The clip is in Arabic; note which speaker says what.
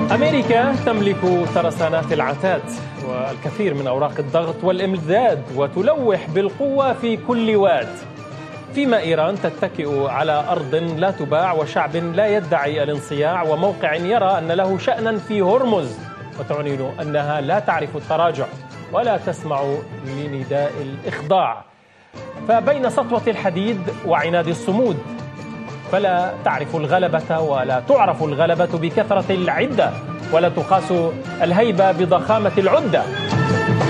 Speaker 1: أمريكا تملك ترسانات العتاد والكثير من أوراق الضغط والإمداد وتلوح بالقوة في كل واد، فيما إيران تتكئ على أرض لا تباع وشعب لا يدعي الانصياع وموقع يرى أن له شأنا في هرمز، وتعلن أنها لا تعرف التراجع ولا تسمع لنداء الإخضاع. فبين سطوة الحديد وعناد الصمود، فلا تعرف الغلبة ولا تعرف الغلبة بكثرة العدة، ولا تقاس الهيبة بضخامة العدة.